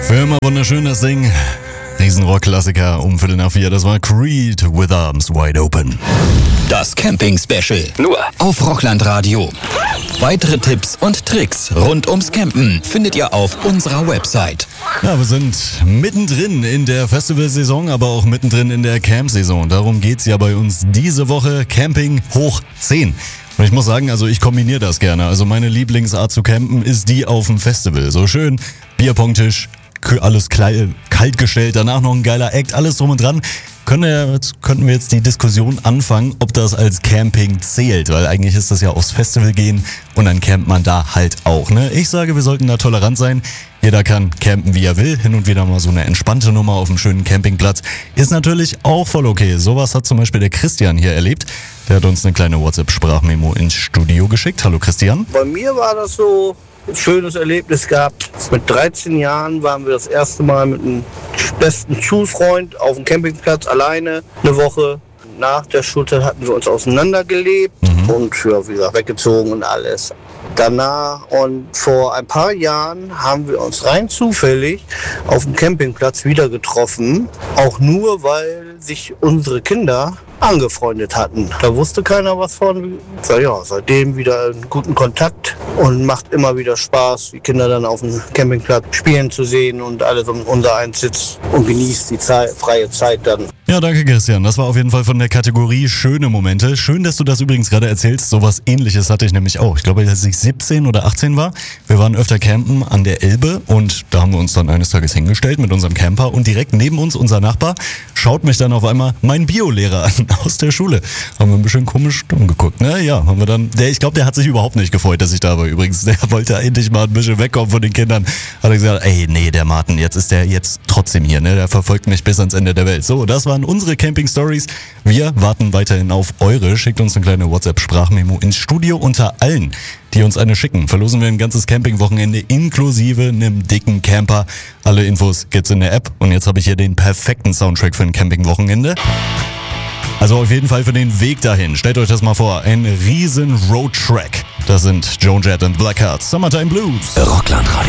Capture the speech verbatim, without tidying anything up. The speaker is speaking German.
Für immer wunderschön das Ding. Riesenrock-Klassiker um Viertel nach vier. Das war Creed with Arms Wide Open. Das Camping-Special. Nur auf Rockland Radio. Weitere Tipps und Tricks rund ums Campen findet ihr auf unserer Website. Ja, wir sind mittendrin in der Festivalsaison, aber auch mittendrin in der Camp-Saison. Darum geht's ja bei uns diese Woche. Camping hoch zehn. Und ich muss sagen, also ich kombiniere das gerne. Also meine Lieblingsart zu campen ist die auf dem Festival. So schön, Bierpongtisch, alles kalt gestellt, danach noch ein geiler Act, alles drum und dran. Können wir, jetzt, könnten wir jetzt die Diskussion anfangen, ob das als Camping zählt, weil eigentlich ist das ja aufs Festival gehen und dann campt man da halt auch. Ne? Ich sage, wir sollten da tolerant sein. Jeder kann campen, wie er will. Hin und wieder mal so eine entspannte Nummer auf einem schönen Campingplatz ist natürlich auch voll okay. Sowas hat zum Beispiel der Christian hier erlebt. Der hat uns eine kleine WhatsApp-Sprachmemo ins Studio geschickt. Hallo Christian. Bei mir war das so ein schönes Erlebnis gehabt. Mit dreizehn Jahren waren wir das erste Mal mit einem besten Schulfreund auf dem Campingplatz alleine eine Woche. Nach der Schulzeit hatten wir uns auseinandergelebt mhm. und ja, wieder weggezogen und alles. Danach und vor ein paar Jahren haben wir uns rein zufällig auf dem Campingplatz wieder getroffen. Auch nur, weil sich unsere Kinder angefreundet hatten. Da wusste keiner was von. Ja, seitdem wieder einen guten Kontakt und macht immer wieder Spaß, die Kinder dann auf dem Campingplatz spielen zu sehen und alles um unser eins sitzt und genießt die Zeit, freie Zeit dann. Ja, danke Christian. Das war auf jeden Fall von der Kategorie schöne Momente. Schön, dass du das übrigens gerade erzählst. Sowas Ähnliches hatte ich nämlich auch. Ich glaube, als ich siebzehn oder achtzehn war. Wir waren öfter campen an der Elbe und da haben wir uns dann eines Tages hingestellt mit unserem Camper und direkt neben uns, unser Nachbar, schaut mich dann auf einmal mein Biolehrer an aus der Schule. Haben wir ein bisschen komisch dumm geguckt. Ne? Ja, haben wir dann. Der, ich glaube, der hat sich überhaupt nicht gefreut, dass ich da war übrigens. Der wollte endlich mal ein bisschen wegkommen von den Kindern. Hat er gesagt, ey, nee, der Martin, jetzt ist der jetzt trotzdem hier. Ne? Der verfolgt mich bis ans Ende der Welt. So, das waren unsere Camping-Stories. Wir warten weiterhin auf eure. Schickt uns eine kleine WhatsApp-Sprachmemo ins Studio. Unter allen, die uns eine schicken, verlosen wir ein ganzes Campingwochenende inklusive einem dicken Camper. Alle Infos gibt's in der App. Und jetzt habe ich hier den perfekten Soundtrack für ein Campingwochenende. Also auf jeden Fall für den Weg dahin. Stellt euch das mal vor, ein riesen Roadtrack. Das sind Joan Jett und Blackheart, Summertime Blues. Rockland Radio.